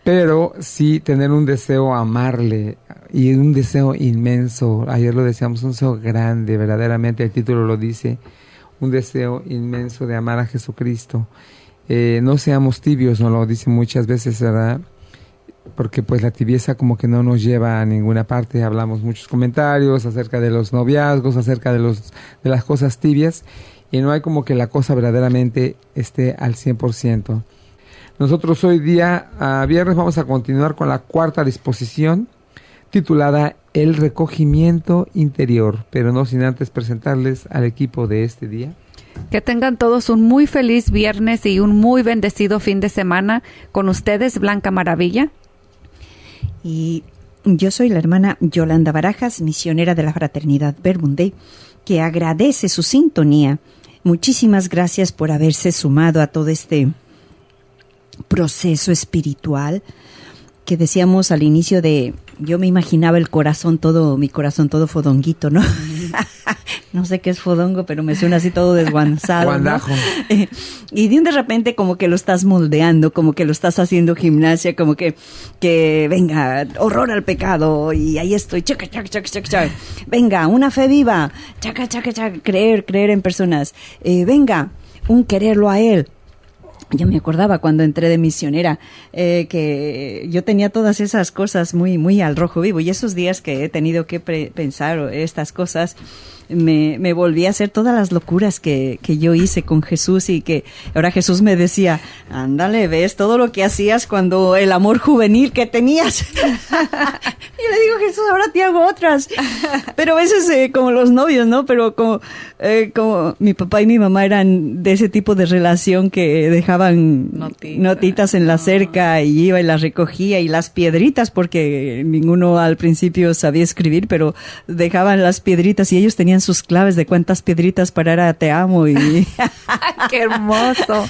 pero sí tener un deseo amarle y un deseo inmenso. Ayer lo decíamos, un deseo grande, verdaderamente, el título lo dice, un deseo inmenso de amar a Jesucristo. No seamos tibios, nos lo dice muchas veces, ¿verdad? Porque pues la tibieza como que no nos lleva a ninguna parte. Hablamos muchos comentarios acerca de los noviazgos, acerca de las cosas tibias, y no hay como que la cosa verdaderamente esté al 100%. Nosotros hoy día, viernes, vamos a continuar con la cuarta disposición, titulada El recogimiento interior, pero no sin antes presentarles al equipo de este día. Que tengan todos un muy feliz viernes y un muy bendecido fin de semana. Con ustedes, Blanca Maravilla. Y yo soy la hermana Yolanda Barajas, misionera de la Fraternidad Verbum Dei, que agradece su sintonía. Muchísimas gracias por haberse sumado a todo este proceso espiritual que decíamos al inicio de... Yo me imaginaba mi corazón todo fodonguito, ¿no? No sé qué es fodongo, pero me suena así todo desguanzado, Guandajo. ¿no? Y de repente como que lo estás moldeando, como que lo estás haciendo gimnasia, como que venga, horror al pecado, y ahí estoy, chaca, chaca, chaca, chaca, chaca. Venga, una fe viva, chaca, chaca, chaca, creer en personas. Venga, un quererlo a Él. Yo me acordaba cuando entré de misionera que yo tenía todas esas cosas muy, muy al rojo vivo, y esos días que he tenido que pensar estas cosas, me volví a hacer todas las locuras que yo hice con Jesús, y que ahora Jesús me decía, ándale, ves todo lo que hacías cuando el amor juvenil que tenías. Y le digo, Jesús, ahora te hago otras. Pero a veces como los novios, ¿no? Pero como mi papá y mi mamá eran de ese tipo de relación que dejaban notitas en la cerca, y iba y las recogía, y las piedritas, porque ninguno al principio sabía escribir, pero dejaban las piedritas, y ellos tenían sus claves de cuántas piedritas para te amo. Y ¡qué hermoso!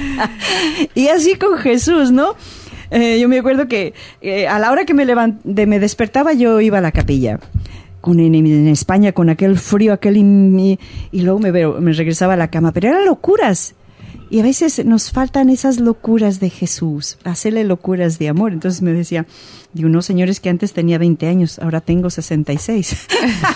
Y así con Jesús, ¿no? Yo me acuerdo que a la hora que me despertaba, yo iba a la capilla. En España, con aquel frío, y luego me regresaba a la cama, pero eran locuras. Y a veces nos faltan esas locuras de Jesús, hacerle locuras de amor. Entonces me decía, digo, no, señores, que antes tenía 20 años, ahora tengo 66.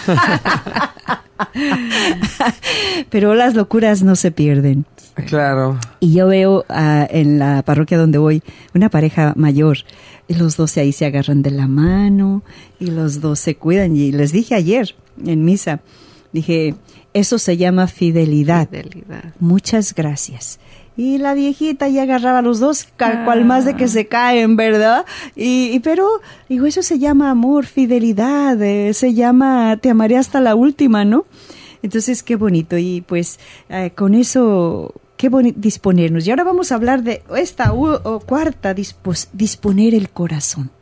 Pero las locuras no se pierden. Claro. Y yo veo en la parroquia donde voy una pareja mayor, y los dos ahí se agarran de la mano, y los dos se cuidan. Y les dije ayer en misa, dije, eso se llama fidelidad. Muchas gracias. Y la viejita ya agarraba a los dos, cual más de que se caen, ¿verdad? Pero, digo, eso se llama amor, fidelidad, se llama te amaré hasta la última, ¿no? Entonces, qué bonito. Y pues, con eso, qué bonito disponernos. Y ahora vamos a hablar de esta cuarta, disponer el corazón.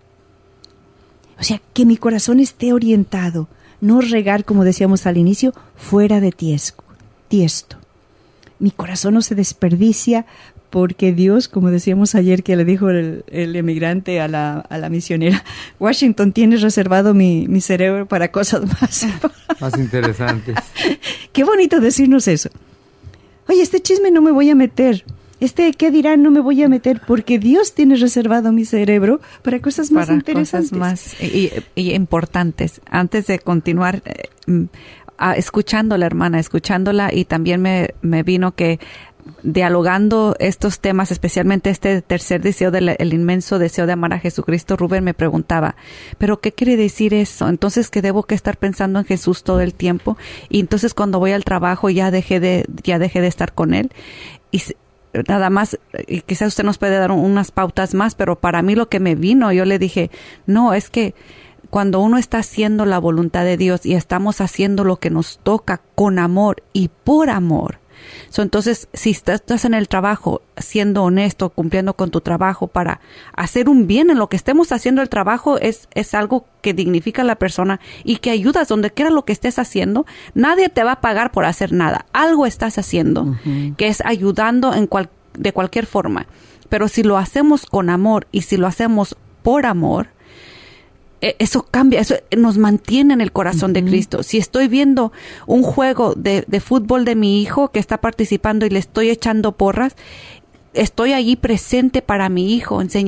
O sea, que mi corazón esté orientado. No regar, como decíamos al inicio, fuera de tiesto. Mi corazón no se desperdicia, porque Dios, como decíamos ayer que le dijo el emigrante a la misionera, Washington, tienes reservado mi cerebro para cosas más interesantes. Qué bonito decirnos eso. Oye, este chisme no me voy a meter. ¿Qué dirán? No me voy a meter, porque Dios tiene reservado mi cerebro para cosas más interesantes. Cosas más y importantes. Antes de continuar, escuchándola, hermana, y también me vino que dialogando estos temas, especialmente este tercer deseo, el inmenso deseo de amar a Jesucristo, Rubén me preguntaba, ¿pero qué quiere decir eso? Entonces, ¿que debo que estar pensando en Jesús todo el tiempo? Y entonces cuando voy al trabajo ya dejé de estar con Él. Y nada más, y quizás usted nos puede dar unas pautas más, pero para mí lo que me vino, yo le dije, no, es que cuando uno está haciendo la voluntad de Dios y estamos haciendo lo que nos toca con amor y por amor, entonces si estás en el trabajo siendo honesto, cumpliendo con tu trabajo para hacer un bien en lo que estemos haciendo, el trabajo es algo que dignifica a la persona y que ayudas donde quiera lo que estés haciendo. Nadie te va a pagar por hacer nada, algo estás haciendo, que es ayudando de cualquier forma, pero si lo hacemos con amor y si lo hacemos por amor, eso cambia, eso nos mantiene en el corazón de Cristo. Si estoy viendo un juego de fútbol de mi hijo que está participando y le estoy echando porras, estoy allí presente para mi hijo,